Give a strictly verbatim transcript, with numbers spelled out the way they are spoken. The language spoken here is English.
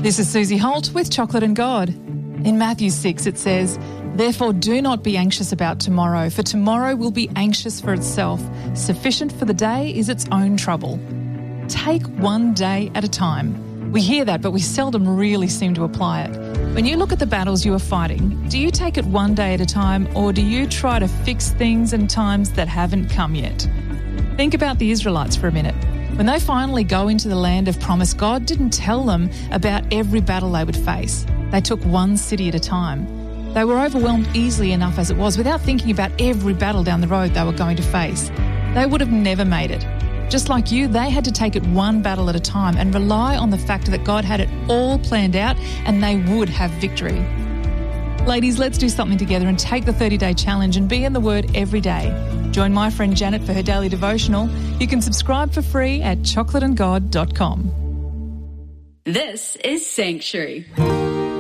This is Susie Holt with Chocolate and God. In Matthew six it says, "Therefore do not be anxious about tomorrow, for tomorrow will be anxious for itself. Sufficient for the day is its own trouble." Take one day at a time. We hear that, but we seldom really seem to apply it. When you look at the battles you are fighting, do you take it one day at a time, or do you try to fix things in times that haven't come yet? Think about the Israelites for a minute. When they finally go into the land of promise, God didn't tell them about every battle they would face. They took one city at a time. They were overwhelmed easily enough as it was, without thinking about every battle down the road they were going to face. They would have never made it. Just like you, they had to take it one battle at a time and rely on the fact that God had it all planned out and they would have victory. Ladies, let's do something together and take the thirty-day challenge and be in the Word every day. Join my friend Janet for her daily devotional. You can subscribe for free at chocolate and god dot com. This is Sanctuary.